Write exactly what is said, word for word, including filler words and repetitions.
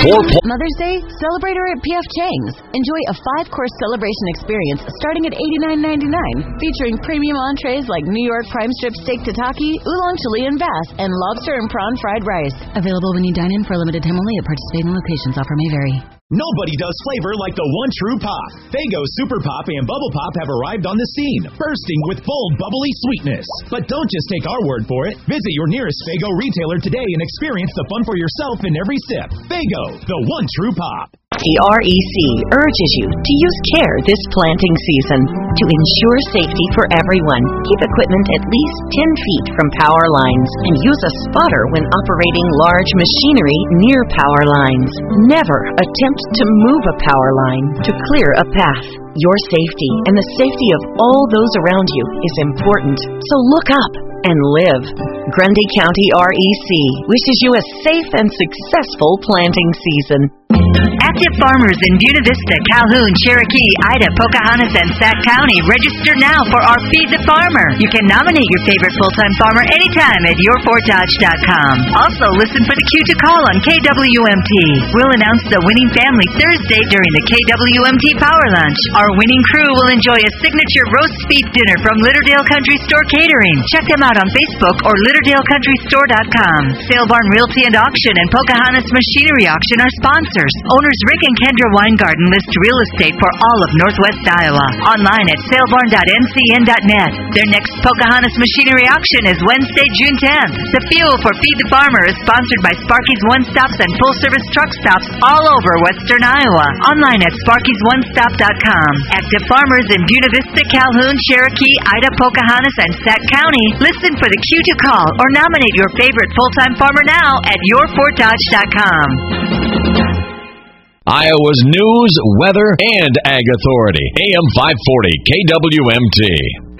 Four po- Mother's Day, celebrate her at P F Chang's. Enjoy a five-course celebration experience starting at eighty-nine ninety-nine, featuring premium entrees like New York prime strip steak tataki, oolong Chilean bass, and lobster and prawn fried rice. Available when you dine in for a limited time only at participating locations. Offer may vary. Nobody does flavor like the one true pop. Faygo Super Pop and Bubble Pop have arrived on the scene, bursting with bold, bubbly sweetness. But don't just take our word for it. Visit your nearest Faygo retailer today and experience the fun for yourself in every sip. Faygo, the one true pop. The R E C urges you to use care this planting season to ensure safety for everyone. Keep equipment at least ten feet from power lines and use a spotter when operating large machinery near power lines. Never attempt to move a power line to clear a path. Your safety and the safety of all those around you is important, so look up and live. Grundy County R E C wishes you a safe and successful planting season. Active farmers in Buena Vista, Calhoun, Cherokee, Ida, Pocahontas, and Sac County, register now for our Feed the Farmer. You can nominate your favorite full-time farmer anytime at your fort dodge dot com. Also, listen for the cue to call on K W M T. We'll announce the winning family Thursday during the K W M T Power Lunch. Our winning crew will enjoy a signature roast beef dinner from Litterdale Country Store Catering. Check them out on Facebook or litterdale country store dot com. Sale Barn Realty and Auction and Pocahontas Machinery Auction are sponsors. Owners Rick and Kendra Weingarten list real estate for all of Northwest Iowa. Online at sale barn dot n c n dot net. Their next Pocahontas Machinery Auction is Wednesday, June tenth. The fuel for Feed the Farmer is sponsored by Sparky's One Stops and Full Service Truck Stops all over Western Iowa. Online at sparkys one stop dot com. Active farmers in Buena Vista, Calhoun, Cherokee, Ida, Pocahontas, and Sac County, listen for the cue to call or nominate your favorite full-time farmer now at your fort dodge dot com. Iowa's news, weather, and ag authority. A M five forty K W M T.